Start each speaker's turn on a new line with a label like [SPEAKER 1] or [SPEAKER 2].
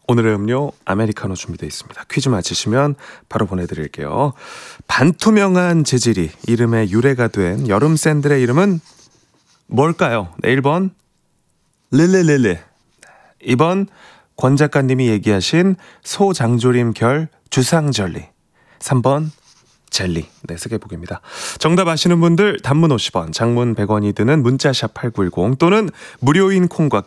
[SPEAKER 1] 오늘의 음료 아메리카노 준비되어 있습니다. 퀴즈 맞히시면 바로 보내드릴게요. 반투명한 재질이 이름의 유래가 된 여름 샌들의 이름은 뭘까요? 네, 1번 릴리릴리, 2번 권 작가님이 얘기하신 소장조림 결 주상절리, 3번 젤리. 네, 쓰게보기입니다. 정답 아시는 분들 단문 50원, 장문 100원이 드는 문자샵 8910 또는 무료인 콩과